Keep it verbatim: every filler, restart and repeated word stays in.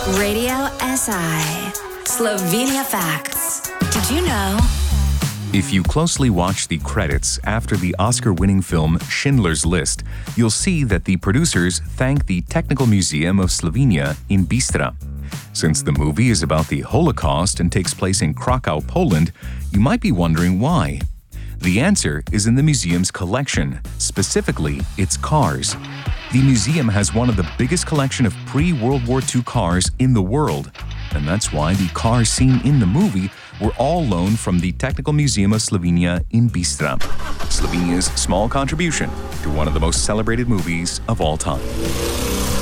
Radio S I. Slovenia Facts. Did you know? If you closely watch the credits after the Oscar-winning film Schindler's List, you'll see that the producers thank the Technical Museum of Slovenia in Bistra. Since the movie is about the Holocaust and takes place in Krakow, Poland, you might be wondering why. The answer is in the museum's collection, specifically its cars. The museum has one of the biggest collection of pre-World War Two cars in the world, and that's why the cars seen in the movie were all loaned from the Technical Museum of Slovenia in Bistra, Slovenia's small contribution to one of the most celebrated movies of all time.